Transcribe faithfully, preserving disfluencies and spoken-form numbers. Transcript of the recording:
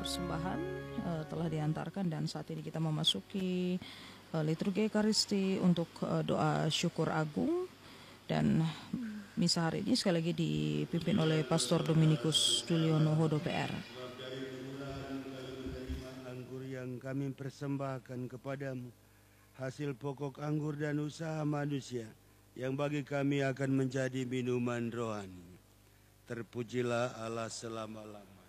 persembahan uh, telah diantarkan dan saat ini kita memasuki uh, liturgi Ekaristi untuk uh, doa syukur agung, dan misa hari ini sekali lagi dipimpin oleh Pastor Dominikus Juliono Hodo P R. Anggur yang kami persembahkan kepadamu, hasil pokok anggur dan usaha manusia, yang bagi kami akan menjadi minuman rohani. Terpujilah Allah selama-lamanya.